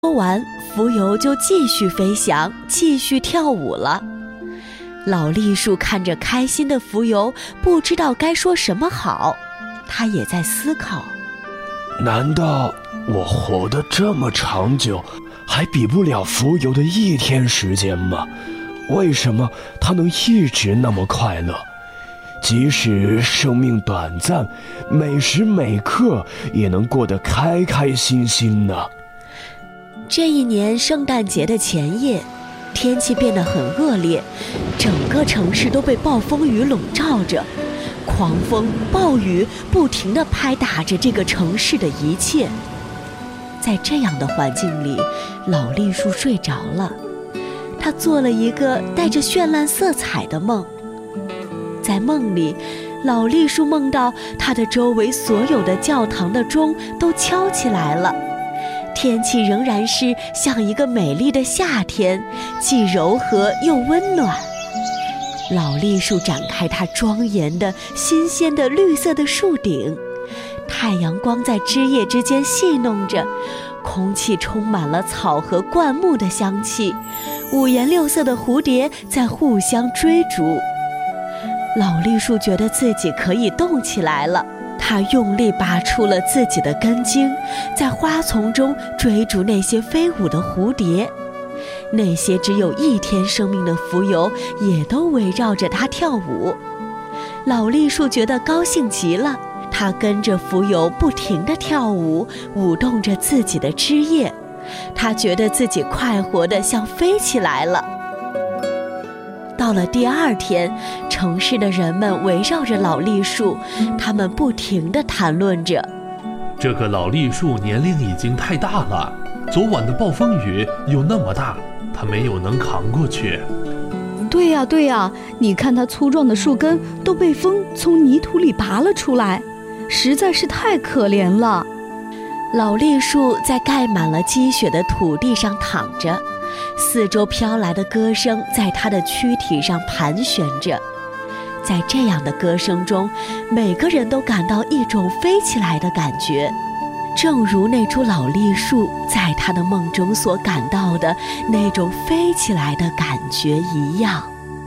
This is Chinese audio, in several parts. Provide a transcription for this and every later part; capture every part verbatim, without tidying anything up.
说完，蜉蝣就继续飞翔，继续跳舞了。老栗树看着开心的蜉蝣，不知道该说什么好。他也在思考， 难道我活得这么长久，还比不了蜉蝣的一天时间吗？为什么它能一直那么快乐？即使生命短暂，每时每刻也能过得开开心心呢。 这一年圣诞节的前夜，天气变得很恶劣，整个城市都被暴风雨笼罩着，狂风暴雨不停地拍打着这个城市的一切。在这样的环境里，老栗树睡着了，他做了一个带着绚烂色彩的梦。在梦里，老栗树梦到他的周围所有的教堂的钟都敲起来了，天气仍然是像一个美丽的夏天，既柔和又温暖。老栗树展开它庄严的新鲜的绿色的树顶，太阳光在枝叶之间戏弄着，空气充满了草和灌木的香气，五颜六色的蝴蝶在互相追逐。老栗树觉得自己可以动起来了，它用力拔出了自己的根茎，在花丛中追逐那些飞舞的蝴蝶。那些只有一天生命的蜉蝣也都围绕着它跳舞。老栗树觉得高兴极了，它跟着蜉蝣不停地跳舞，舞动着自己的枝叶。它觉得自己快活得像飞起来了。到了第二天，城市的人们围绕着老栗树，他们不停地谈论着， 这个老栗树年龄已经太大了，昨晚的暴风雨又那么大，它没有能扛过去。 对呀对呀，你看它粗壮的树根都被风从泥土里拔了出来，实在是太可怜了。 老栗树在盖满了积雪的土地上躺着，四周飘来的歌声在它的躯体上盘旋着。在这样的歌声中，每个人都感到一种飞起来的感觉，正如那株老栗树在他的梦中所感到的那种飞起来的感觉一样。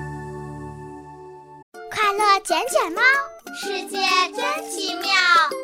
快乐卷卷猫，世界真奇妙。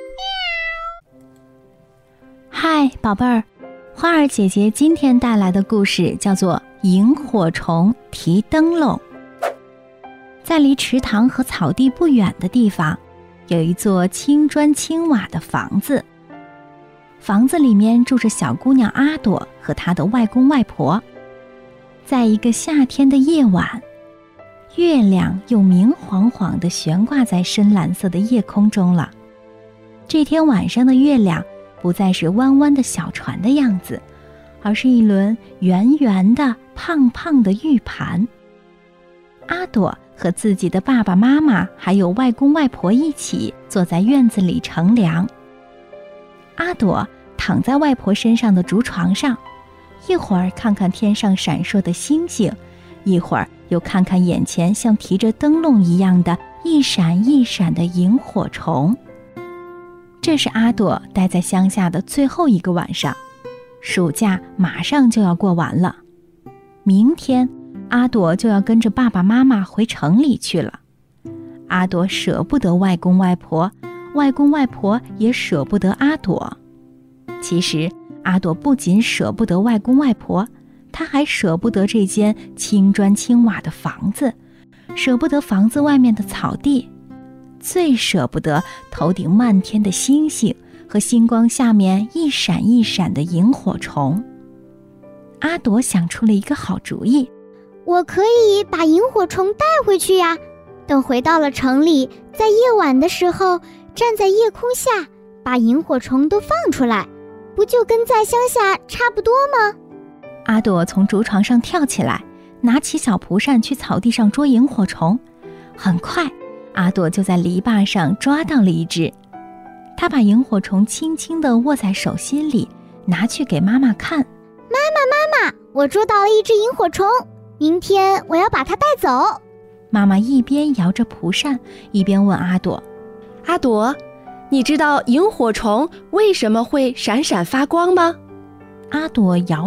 嗨，宝贝儿，花儿姐姐今天带来的故事叫做《萤火虫提灯笼》。在离池塘和草地不远的地方，有一座青砖青瓦的房子。房子里面住着小姑娘阿朵和她的外公外婆。在一个夏天的夜晚，月亮又明晃晃地悬挂在深蓝色的夜空中了。这天晚上的月亮不再是弯弯的小船的样子，而是一轮圆圆的胖胖的玉盘。阿朵和自己的爸爸妈妈还有外公外婆一起坐在院子里乘凉。阿朵躺在外婆身上的竹床上，一会儿看看天上闪烁的星星，一会儿又看看眼前像提着灯笼一样的一闪一闪的萤火虫。这是阿朵待在乡下的最后一个晚上，暑假马上就要过完了。明天阿朵就要跟着爸爸妈妈回城里去了。阿朵舍不得外公外婆，外公外婆也舍不得阿朵。其实阿朵不仅舍不得外公外婆，她还舍不得这间青砖青瓦的房子，舍不得房子外面的草地，最舍不得头顶漫天的星星和星光下面一闪一闪的萤火虫。阿朵想出了一个好主意， 我可以把萤火虫带回去呀，等回到了城里，在夜晚的时候站在夜空下，把萤火虫都放出来，不就跟在乡下差不多吗？ 阿朵从竹床上跳起来，拿起小蒲扇去草地上捉萤火虫。很快阿朵就在篱笆上抓到了一只，她把萤火虫轻轻地握在手心里，拿去给妈妈看。 妈妈妈妈，我捉到了一只萤火虫，明天我要把它带走。 妈妈一边摇着蒲扇，一边问阿朵， 阿朵，你知道萤火虫为什么会闪闪发光吗？ 阿朵摇